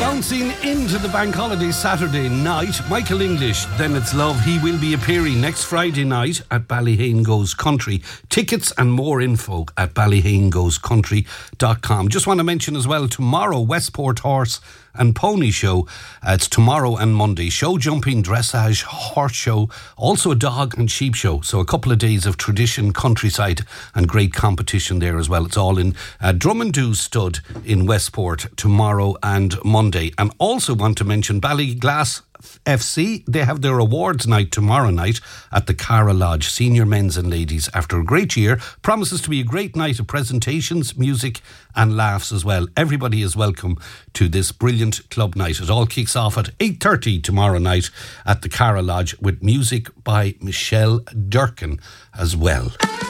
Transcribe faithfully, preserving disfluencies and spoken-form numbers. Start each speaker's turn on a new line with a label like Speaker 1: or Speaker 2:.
Speaker 1: Bouncing into the bank holiday Saturday night, Michael English, Then It's Love. He will be appearing next Friday night at Ballyhane Goes Country. Tickets and more info at ballyhane goes country dot com. Just want to mention as well, tomorrow, Westport Horse and Pony Show. Uh, it's tomorrow and Monday. Show jumping, dressage, horse show, also a dog and sheep show. So a couple of days of tradition, countryside and great competition there as well. It's all in uh, Drummondoo Stud in Westport tomorrow and Monday. And also want to mention Ballyglass F C, they have their awards night tomorrow night at the Cara Lodge. Senior men's and ladies, after a great year, promises to be a great night of presentations, music and laughs as well. Everybody is welcome to this brilliant club night. It all kicks off at eight thirty tomorrow night at the Cara Lodge with music by Michelle Durkin as well.